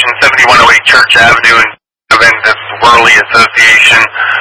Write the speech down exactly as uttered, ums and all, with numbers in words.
Association, seventy-one oh eight Church Avenue, and the Worley Association.